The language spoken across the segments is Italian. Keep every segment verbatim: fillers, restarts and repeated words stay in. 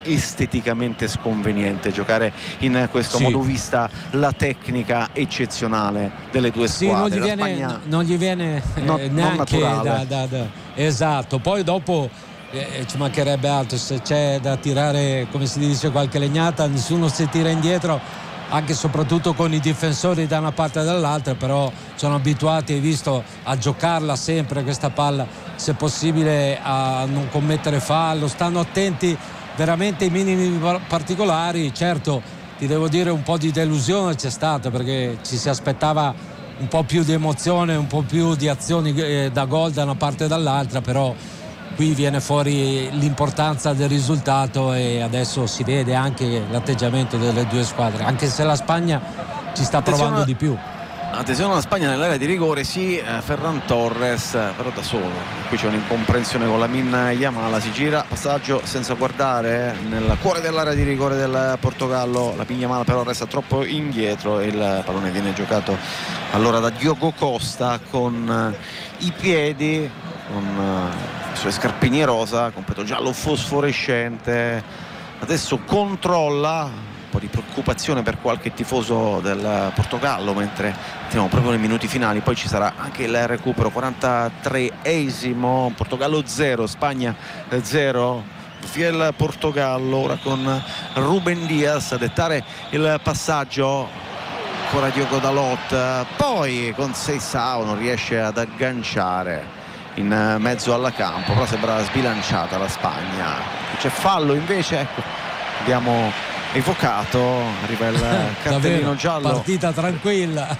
esteticamente sconveniente giocare in questo sì. modo, vista la tecnica eccezionale delle due sì, squadre. non gli la viene, Spagna non gli viene eh, non, neanche non da, da, da esatto. Poi dopo eh, ci mancherebbe altro, se c'è da tirare, come si dice, qualche legnata, nessuno si tira indietro, anche e soprattutto con i difensori da una parte e dall'altra, però sono abituati, hai visto, a giocarla sempre questa palla, se possibile a non commettere fallo, stanno attenti veramente ai minimi particolari. Certo, ti devo dire, un po' di delusione c'è stata, perché ci si aspettava un po' più di emozione, un po' più di azioni eh, da gol da una parte e dall'altra, però qui viene fuori l'importanza del risultato e adesso si vede anche l'atteggiamento delle due squadre, anche se la Spagna ci sta Attenzione, provando di più. Attenzione alla Spagna nell'area di rigore, sì, eh, Ferran Torres, però da solo. Qui c'è un'incomprensione con Lamine Yamal, si gira, passaggio senza guardare nel cuore dell'area di rigore del Portogallo. Lamine Yamal però resta troppo indietro e il pallone viene giocato allora da Diogo Costa con uh, i piedi, con uh, i suoi scarpini rosa, completo giallo fosforescente. Adesso controlla, un po' di preoccupazione per qualche tifoso del Portogallo, mentre siamo proprio nei minuti finali. Poi ci sarà anche il recupero, quarantatreesimo, Portogallo zero, Spagna zero. Fiel Portogallo ora con Ruben Dias a dettare il passaggio, ancora Diogo Dalot, poi con Seisao non riesce ad agganciare in mezzo alla campo, però sembra sbilanciata la Spagna. C'è fallo invece, ecco, abbiamo evocato, arriva il cartellino Davvero, giallo, partita tranquilla.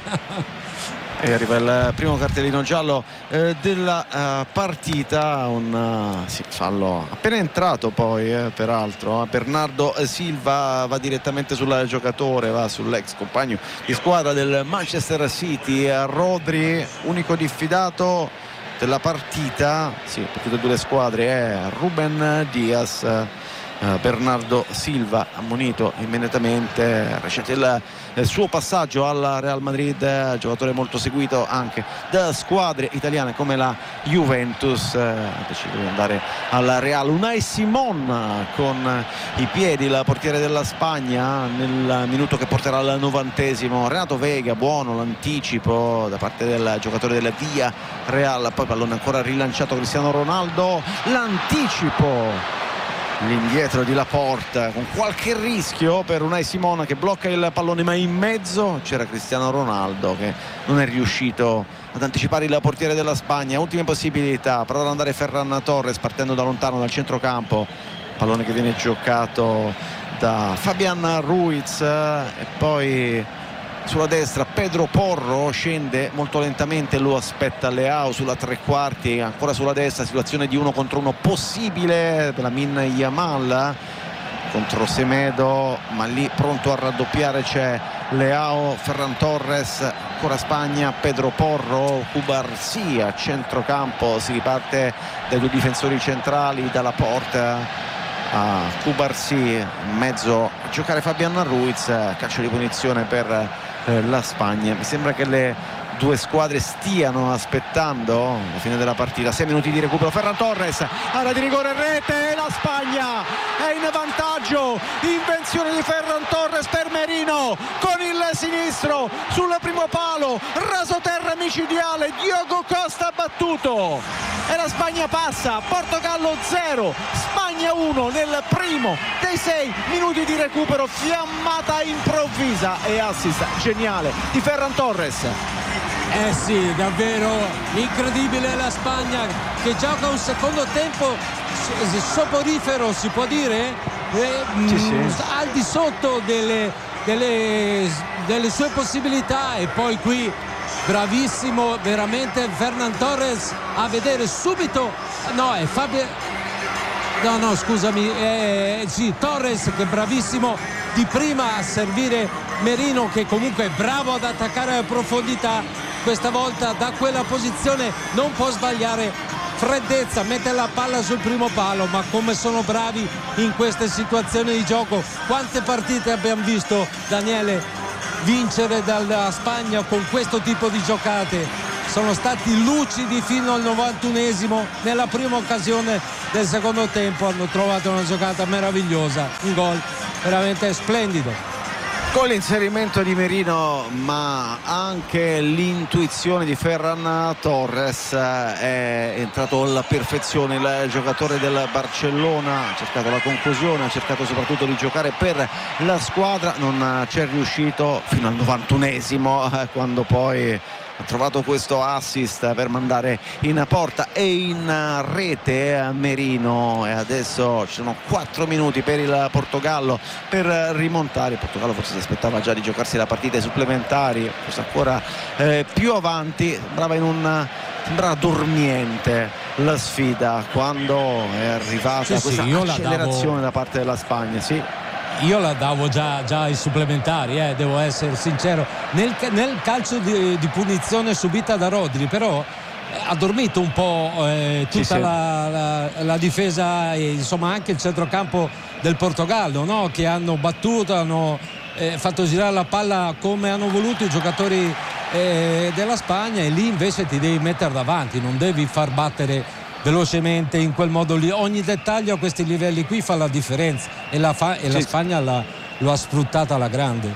e arriva il primo cartellino giallo eh, della uh, partita, un uh, sì, fallo appena entrato poi eh, peraltro. Bernardo Silva va direttamente sul giocatore, va sull'ex compagno di squadra del Manchester City, Rodri, unico diffidato della partita, sì, per tutte e due le squadre è Ruben Dias. Uh, Bernardo Silva ammonito immediatamente, recente il, il suo passaggio al Real Madrid, giocatore molto seguito anche da squadre italiane come la Juventus, uh, ha deciso di andare al Real. Unai Simon con i piedi, il portiere della Spagna, nel minuto che porterà al novantesimo. Renato Vega, buono l'anticipo da parte del giocatore della Via Real, poi pallone ancora rilanciato Cristiano Ronaldo, l'anticipo, l'indietro di Laporte con qualche rischio per Unai Simon che blocca il pallone, ma in mezzo c'era Cristiano Ronaldo che non è riuscito ad anticipare il portiere della Spagna. Ultime possibilità, prova ad andare Ferran Torres partendo da lontano dal centrocampo, pallone che viene giocato da Fabian Ruiz e poi sulla destra Pedro Porro scende molto lentamente, lo aspetta Leao sulla tre quarti, ancora sulla destra, situazione di uno contro uno possibile per Lamine Yamal contro Semedo, ma lì pronto a raddoppiare c'è Leao. Ferran Torres, ancora Spagna, Pedro Porro, Cubarsí a centrocampo, si riparte dai due difensori centrali, dalla porta a Cubarsí, in mezzo a giocare Fabian Ruiz, calcio di punizione per la Spagna. Mi sembra che le due squadre stiano aspettando la fine della partita. Sei minuti di recupero, Ferran Torres, area di rigore, rete, la Spagna è in vantaggio. Invenzione di Ferran Torres per Merino con il sinistro sul primo palo, rasoterra micidiale, Diogo Costa battuto e la Spagna passa. Portogallo zero, Spagna uno nel primo dei sei minuti di recupero. Fiammata improvvisa e assist geniale di Ferran Torres. Eh sì, davvero incredibile la Spagna che gioca un secondo tempo soporifero, si può dire, eh, sì, sì. Mh, al di sotto delle, delle, delle sue possibilità, e poi qui bravissimo veramente Fernan Torres a vedere subito, no è Fabio, no no scusami, eh, sì, Torres che è bravissimo di prima a servire Merino, che comunque è bravo ad attaccare a profondità. Questa volta da quella posizione non può sbagliare, freddezza, mette la palla sul primo palo, ma come sono bravi in queste situazioni di gioco. Quante partite abbiamo visto, Daniele, vincere dalla Spagna con questo tipo di giocate? Sono stati lucidi fino al novantunesimo, nella prima occasione del secondo tempo hanno trovato una giocata meravigliosa, un gol veramente splendido. Con l'inserimento di Merino, ma anche l'intuizione di Ferran Torres, è entrato alla perfezione il giocatore del Barcellona, ha cercato la conclusione, ha cercato soprattutto di giocare per la squadra, non c'è riuscito fino al novantunesimo, quando poi ha trovato questo assist per mandare in porta e in rete Merino. E adesso ci sono quattro minuti per il Portogallo per rimontare. Il Portogallo forse si aspettava già di giocarsi la partita ai supplementari, forse ancora eh, più avanti. Sembrava in un sembrava dormiente la sfida quando è arrivata sì, questa sì, accelerazione davo... da parte della Spagna. Sì. Io la davo già, già ai supplementari, eh, devo essere sincero. Nel, nel calcio di, di punizione subita da Rodri, però eh, ha dormito un po' eh, tutta sì, sì. La, la, la difesa e insomma anche il centrocampo del Portogallo, no? Che hanno battuto, hanno eh, fatto girare la palla come hanno voluto i giocatori eh, della Spagna, e lì invece ti devi mettere davanti, non devi far battere velocemente in quel modo lì. Ogni dettaglio a questi livelli qui fa la differenza e la, fa, e sì. la Spagna la, lo ha sfruttata alla grande.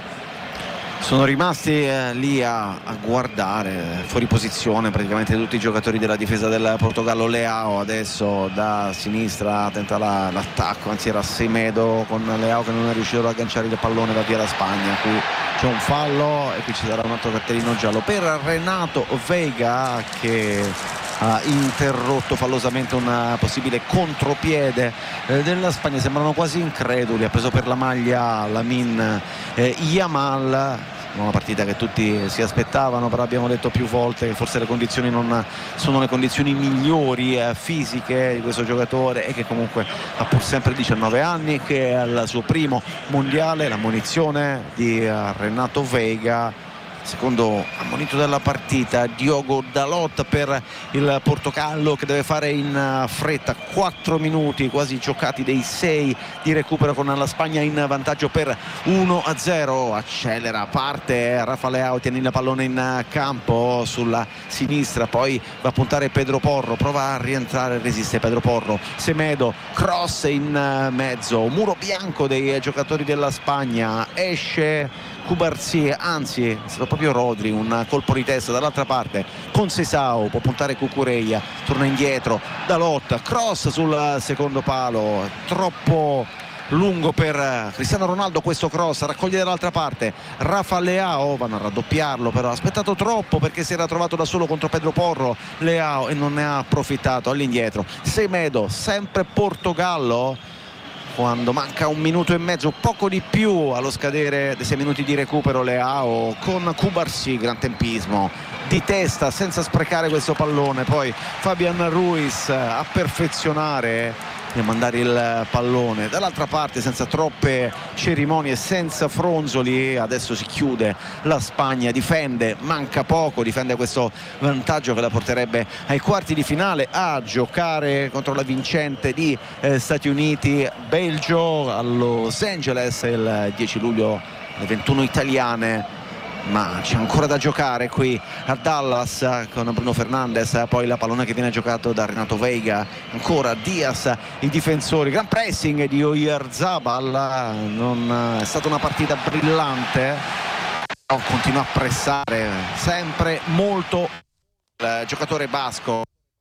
Sono rimasti eh, lì a, a guardare, fuori posizione praticamente tutti i giocatori della difesa del Portogallo. Leao adesso da sinistra tenta la, l'attacco, anzi era Semedo con Leao che non è riuscito ad agganciare il pallone, va via la Spagna. Qui c'è un fallo e qui ci sarà un altro cartellino giallo per Renato Veiga, che ha interrotto fallosamente un possibile contropiede eh, della Spagna. Sembrano quasi increduli, ha preso per la maglia Lamine eh, Yamal. Una partita che tutti si aspettavano, però abbiamo detto più volte che forse le condizioni non sono le condizioni migliori eh, fisiche di questo giocatore, e che comunque ha pur sempre diciannove anni, che è al suo primo mondiale. La munizione di eh, Renato Veiga. Secondo ammonito della partita Diogo Dalot per il Portogallo, che deve fare in fretta. Quattro minuti quasi giocati dei sei di recupero, con la Spagna in vantaggio per uno a zero. Accelera, parte Rafa Leao, tiene il pallone in campo sulla sinistra, poi va a puntare Pedro Porro, prova a rientrare, resiste Pedro Porro. Semedo, cross in mezzo, muro bianco dei giocatori della Spagna, esce Cubarsí, anzi è stato proprio Rodri, un colpo di testa dall'altra parte con Sesao, può puntare Cucurella, torna indietro Dalot, cross sul secondo palo, troppo lungo per Cristiano Ronaldo questo cross, raccoglie dall'altra parte Rafa Leao, vanno a raddoppiarlo, però ha aspettato troppo perché si era trovato da solo contro Pedro Porro Leao e non ne ha approfittato. All'indietro Semedo, sempre Portogallo, quando manca un minuto e mezzo, poco di più allo scadere dei sei minuti di recupero. Leao con Cubarsí, gran tempismo di testa senza sprecare questo pallone, poi Fabian Ruiz a perfezionare e a mandare il pallone dall'altra parte senza troppe cerimonie, senza fronzoli. Adesso si chiude la Spagna, difende, manca poco, difende questo vantaggio che la porterebbe ai quarti di finale, a giocare contro la vincente di eh, Stati Uniti Belgio a Los Angeles il dieci luglio alle ventuno italiane. Ma c'è ancora da giocare qui a Dallas con Bruno Fernandes, poi la pallone che viene giocato da Renato Veiga, ancora Diaz, i difensori, gran pressing di Oyarzabal. Non è stata una partita brillante, però continua a pressare sempre molto il giocatore basco.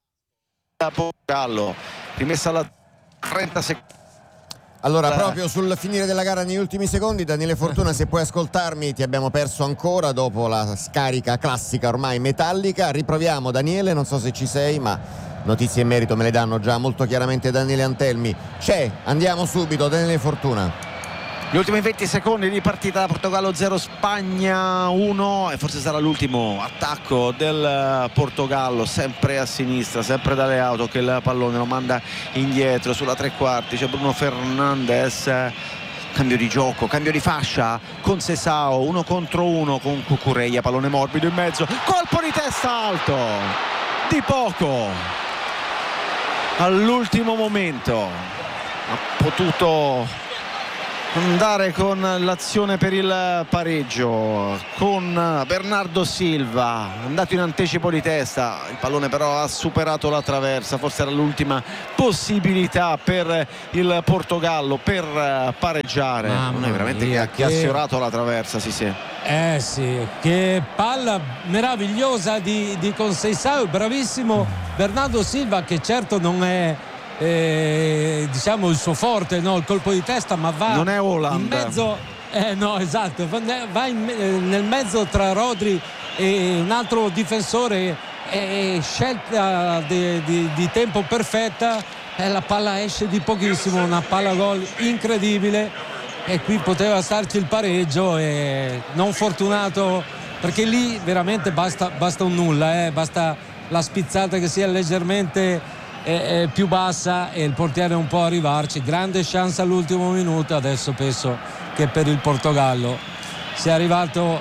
Portogallo, rimessa alla trenta secondi. Allora, proprio sul finire della gara negli ultimi secondi, Daniele Fortuna, se puoi ascoltarmi, ti abbiamo perso ancora dopo la scarica classica ormai metallica. Riproviamo, Daniele, non so se ci sei, ma notizie in merito me le danno già molto chiaramente Daniele Antelmi. C'è, andiamo subito, Daniele Fortuna. Gli ultimi venti secondi di partita, Portogallo zero, Spagna uno, e forse sarà l'ultimo attacco del Portogallo, sempre a sinistra, sempre da Leao, che il pallone lo manda indietro sulla tre quarti. C'è Bruno Fernandes, cambio di gioco, cambio di fascia con Sesao, uno contro uno con Cucurella, pallone morbido in mezzo, colpo di testa alto di poco all'ultimo momento, ha potuto andare con l'azione per il pareggio, con Bernardo Silva andato in anticipo di testa, il pallone però ha superato la traversa, forse era l'ultima possibilità per il Portogallo per pareggiare. Mamma non è veramente mia, che ha sfiorato la traversa, sì sì. Eh sì, che palla meravigliosa di, di Conceição, bravissimo Bernardo Silva, che certo non è Eh, diciamo il suo forte, no? Il colpo di testa, ma va non è Holland. in mezzo, eh, no esatto, va in, nel mezzo tra Rodri e un altro difensore, e scelta di, di, di tempo perfetta, e la palla esce di pochissimo, una palla gol incredibile, e qui poteva starci il pareggio, e non fortunato, perché lì veramente basta, basta un nulla, eh, basta la spizzata che sia leggermente È, è più bassa e il portiere non può arrivarci. Grande chance all'ultimo minuto. Adesso penso che per il Portogallo sia arrivato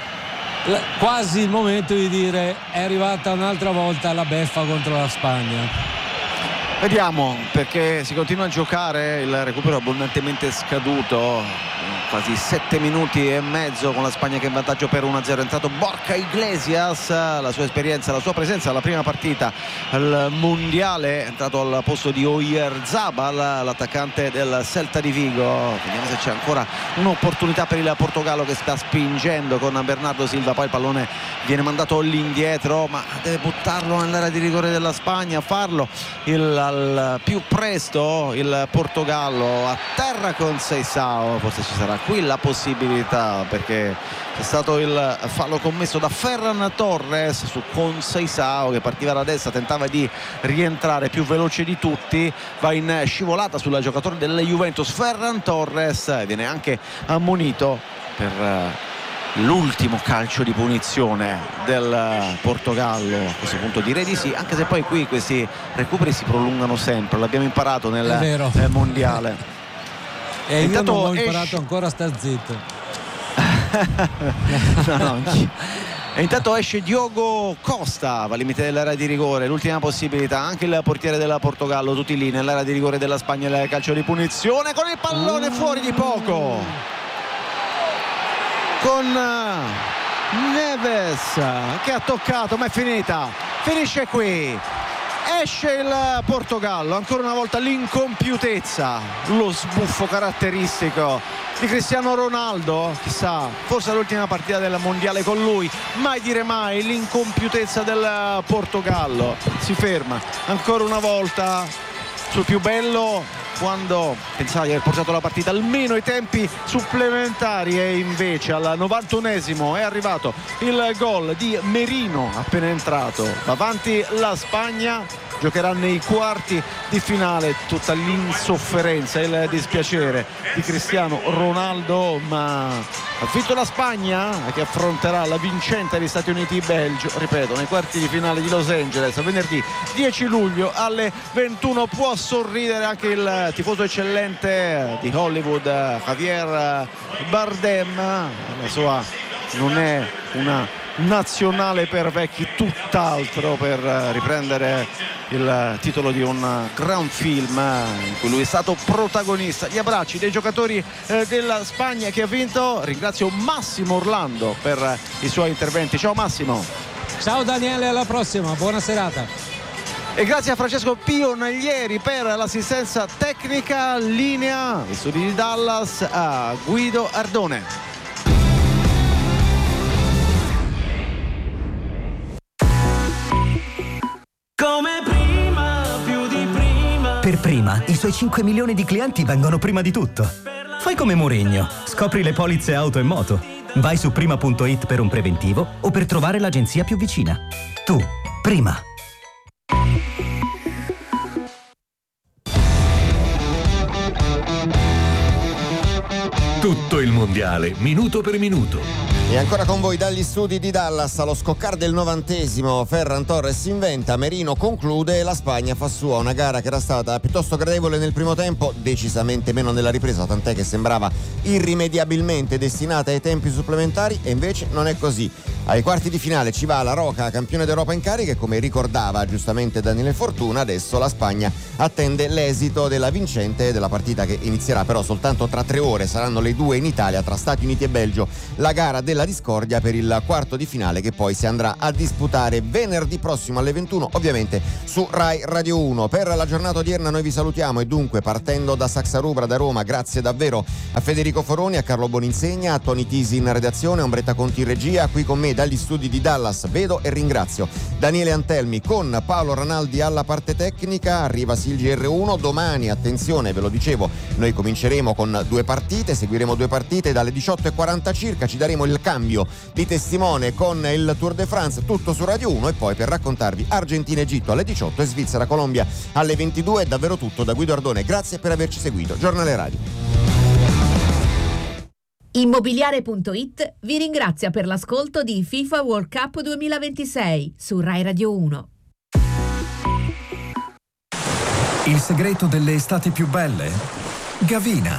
quasi il momento di dire è arrivata un'altra volta la beffa contro la Spagna. Vediamo, perché si continua a giocare, il recupero abbondantemente scaduto, quasi sette minuti e mezzo con la Spagna che è in vantaggio per uno a zero. È entrato Borja Iglesias, la sua esperienza, la sua presenza alla prima partita al mondiale, è entrato al posto di Oyarzabal, l'attaccante del Celta di Vigo. Vediamo se c'è ancora un'opportunità per il Portogallo, che sta spingendo con Bernardo Silva, poi il pallone viene mandato all'indietro, ma deve buttarlo nell'area di rigore della Spagna, farlo il al più presto il Portogallo. A terra con Conceição, forse ci sarà qui la possibilità, perché c'è stato il fallo commesso da Ferran Torres su Conceição, che partiva da destra, tentava di rientrare più veloce di tutti, va in scivolata sulla giocatore della Juventus Ferran Torres, e viene anche ammonito per l'ultimo calcio di punizione del Portogallo. A questo punto direi di sì, anche se poi qui questi recuperi si prolungano sempre, l'abbiamo imparato nel, nel mondiale. E io non ho imparato ancora a star zitto. no, no, e intanto esce Diogo Costa, va al limite dell'area di rigore, l'ultima possibilità, anche il portiere della Portogallo, tutti lì nell'area di rigore della Spagna, il calcio di punizione con il pallone fuori di poco, con Neves che ha toccato, ma è finita, finisce qui, esce il Portogallo, ancora una volta l'incompiutezza, lo sbuffo caratteristico di Cristiano Ronaldo, chissà, forse l'ultima partita del mondiale con lui, mai dire mai, l'incompiutezza del Portogallo, si ferma ancora una volta sul più bello, quando pensava di aver portato la partita almeno ai tempi supplementari, e invece al novantunesimo è arrivato il gol di Merino appena entrato. Va avanti la Spagna, giocherà nei quarti di finale. Tutta l'insofferenza e il dispiacere di Cristiano Ronaldo, ma ha vinto la Spagna, che affronterà la vincente degli Stati Uniti-Belgio, ripeto, nei quarti di finale di Los Angeles venerdì dieci luglio alle ventuno. Può sorridere anche il tifoso eccellente di Hollywood Javier Bardem, la sua non è una nazionale per vecchi, tutt'altro, per riprendere il titolo di un gran film in cui lui è stato protagonista. Gli abbracci dei giocatori eh, della Spagna che ha vinto. Ringrazio Massimo Orlando per i suoi interventi. Ciao Massimo. Ciao Daniele, alla prossima, buona serata. E grazie a Francesco Pionaglieri per l'assistenza tecnica. Linea i studi di Dallas a Guido Ardone. Come prima, più di prima. Per Prima, i suoi cinque milioni di clienti vengono prima di tutto. Fai come Mourinho, scopri le polizze auto e moto. Vai su prima punto it per un preventivo o per trovare l'agenzia più vicina. Tu, prima. Tutto il mondiale, minuto per minuto. E ancora con voi dagli studi di Dallas, allo scoccare del novantesimo Ferran Torres inventa, Merino conclude e la Spagna fa sua una gara che era stata piuttosto gradevole nel primo tempo, decisamente meno nella ripresa, tant'è che sembrava irrimediabilmente destinata ai tempi supplementari, e invece non è così. Ai quarti di finale ci va la Roca, campione d'Europa in carica, e come ricordava giustamente Daniele Fortuna, adesso la Spagna attende l'esito della vincente della partita, che inizierà però soltanto tra tre ore, saranno le due in Italia tra Stati Uniti e Belgio, la gara della discordia per il quarto di finale che poi si andrà a disputare venerdì prossimo alle ventuno, ovviamente su Rai Radio uno. Per la giornata odierna noi vi salutiamo, e dunque partendo da Saxarubra da Roma, grazie davvero a Federico Foroni, a Carlo Boninsegna, a Toni Tisi in redazione, a Ombretta Conti in regia, qui con me dagli studi di Dallas vedo e ringrazio Daniele Antelmi con Paolo Ranaldi alla parte tecnica. Arriva il G R uno, domani attenzione, ve lo dicevo, noi cominceremo con due partite, seguiremo due partite dalle diciotto e quaranta circa, ci daremo il cambio di testimone con il Tour de France, tutto su Radio uno, e poi per raccontarvi Argentina-Egitto alle diciotto e Svizzera-Colombia alle ventidue. È davvero tutto da Guido Ardone, grazie per averci seguito. Giornale Radio. Immobiliare punto it vi ringrazia per l'ascolto di FIFA World Cup duemilaventisei su Rai Radio uno. Il segreto delle estati più belle? Gavina.